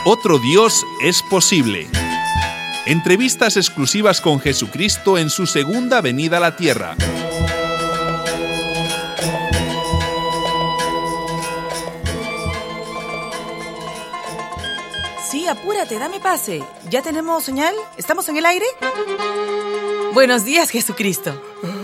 Otro Dios es posible. Entrevistas exclusivas con Jesucristo en su segunda venida a la tierra. Sí, apúrate, dame pase. ¿Ya tenemos señal? ¿Estamos en el aire? Buenos días, Jesucristo.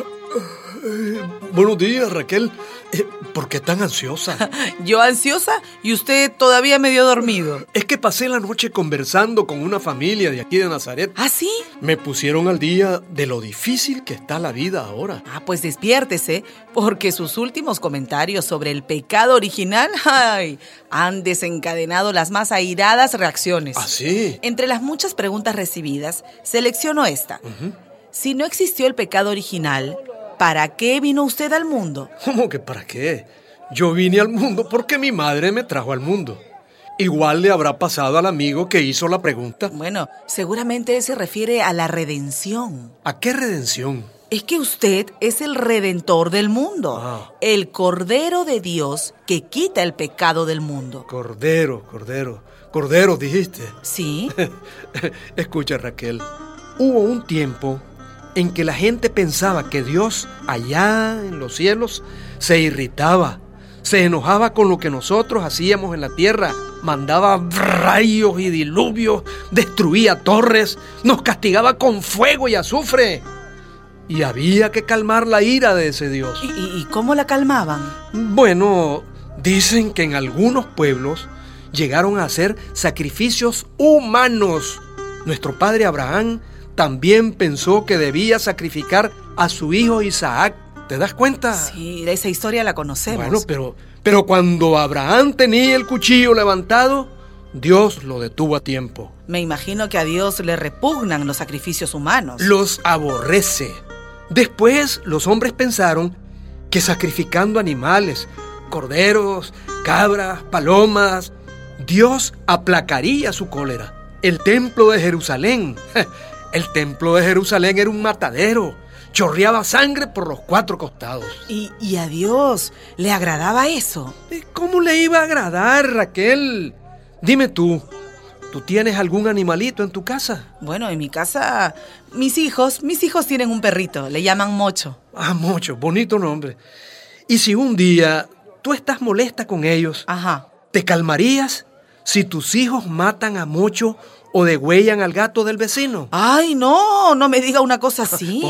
Buenos días, Raquel. ¿Por qué tan ansiosa? ¿Yo ansiosa? ¿Y usted todavía medio dormido? Es que pasé la noche conversando con una familia de aquí de Nazaret. ¿Ah, sí? Me pusieron al día de lo difícil que está la vida ahora. Pues despiértese, porque sus últimos comentarios sobre el pecado original, han desencadenado las más airadas reacciones. ¿Ah, sí? Entre las muchas preguntas recibidas, selecciono esta. Si no existió el pecado original, ¿para qué vino usted al mundo? ¿Cómo que para qué? Yo vine al mundo porque mi madre me trajo al mundo. Igual le habrá pasado al amigo que hizo la pregunta. Bueno, seguramente él se refiere a la redención. ¿A qué redención? Es que usted es el redentor del mundo, el Cordero de Dios que quita el pecado del mundo. Cordero, dijiste. ¿Sí? Escucha, Raquel, hubo un tiempo en que la gente pensaba que Dios, allá en los cielos, se irritaba, se enojaba con lo que nosotros hacíamos en la tierra, mandaba rayos y diluvios, destruía torres, nos castigaba con fuego y azufre. Y había que calmar la ira de ese Dios. ¿Y cómo la calmaban? Bueno, dicen que en algunos pueblos llegaron a hacer sacrificios humanos. Nuestro padre Abraham también pensó que debía sacrificar a su hijo Isaac. ¿Te das cuenta? Sí, esa historia la conocemos. Bueno, pero cuando Abraham tenía el cuchillo levantado, Dios lo detuvo a tiempo. Me imagino que a Dios le repugnan los sacrificios humanos. Los aborrece. Después los hombres pensaron que sacrificando animales, corderos, cabras, palomas, Dios aplacaría su cólera. El templo de Jerusalén era un matadero. Chorreaba sangre por los 4 costados. ¿Y a Dios le agradaba eso? ¿Cómo le iba a agradar, Raquel? Dime ¿tú tienes algún animalito en tu casa? Bueno, en mi casa, mis hijos tienen un perrito, le llaman Mocho. Mocho, bonito nombre. ¿Y si un día tú estás molesta con ellos, te calmarías si tus hijos matan a Mocho o degüellan al gato del vecino? ¡Ay, no me diga una cosa así!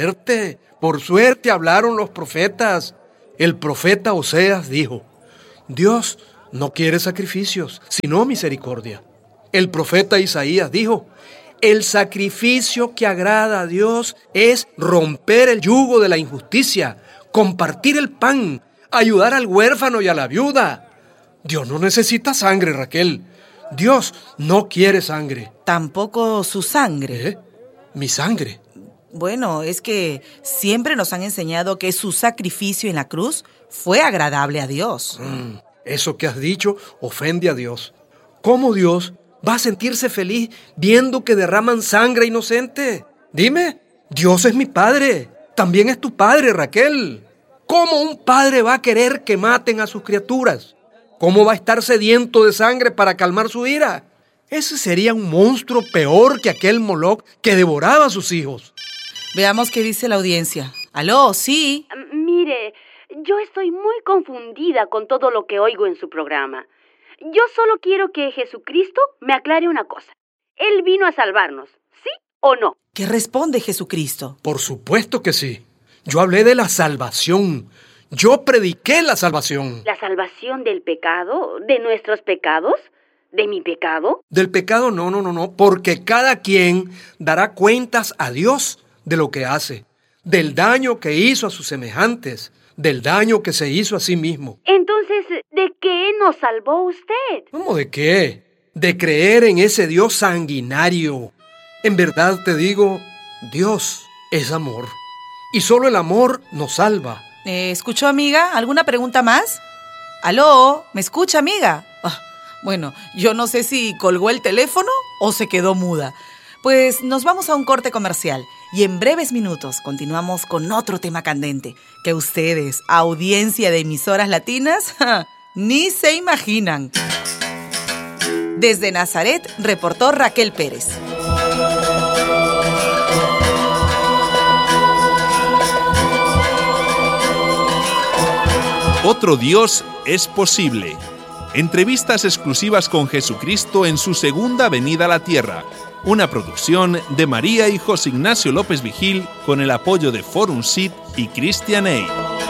Por suerte hablaron los profetas. El profeta Oseas dijo: Dios no quiere sacrificios, sino misericordia. El profeta Isaías dijo: el sacrificio que agrada a Dios es romper el yugo de la injusticia, compartir el pan, ayudar al huérfano y a la viuda. Dios no necesita sangre, Raquel. Dios no quiere sangre. ¿Tampoco su sangre? ¿Mi sangre? Bueno, es que siempre nos han enseñado que su sacrificio en la cruz fue agradable a Dios. Eso que has dicho ofende a Dios. ¿Cómo Dios va a sentirse feliz viendo que derraman sangre inocente? Dime, Dios es mi padre. También es tu padre, Raquel. ¿Cómo un padre va a querer que maten a sus criaturas? ¿Cómo va a estar sediento de sangre para calmar su ira? Ese sería un monstruo peor que aquel Moloch que devoraba a sus hijos. Veamos qué dice la audiencia. ¿Aló? ¿Sí? Mire, yo estoy muy confundida con todo lo que oigo en su programa. Yo solo quiero que Jesucristo me aclare una cosa. Él vino a salvarnos, ¿sí o no? ¿Qué responde Jesucristo? Por supuesto que sí. Yo hablé de la salvación. Yo prediqué la salvación. ¿La salvación del pecado? ¿De nuestros pecados? ¿De mi pecado? Del pecado no, porque cada quien dará cuentas a Dios de lo que hace, del daño que hizo a sus semejantes, del daño que se hizo a sí mismo. Entonces, ¿de qué nos salvó usted? ¿Cómo de qué? De creer en ese Dios sanguinario. En verdad te digo, Dios es amor. Y solo el amor nos salva. ¿Escuchó, amiga? ¿Alguna pregunta más? ¿Aló? ¿Me escucha, amiga? Bueno, yo no sé si colgó el teléfono o se quedó muda. Pues nos vamos a un corte comercial y en breves minutos continuamos con otro tema candente que ustedes, audiencia de emisoras latinas, ni se imaginan. Desde Nazaret, reportó Raquel Pérez. Otro Dios es posible. Entrevistas exclusivas con Jesucristo en su segunda venida a la tierra. Una producción de María y José Ignacio López Vigil con el apoyo de Forum SID y Christian Aid.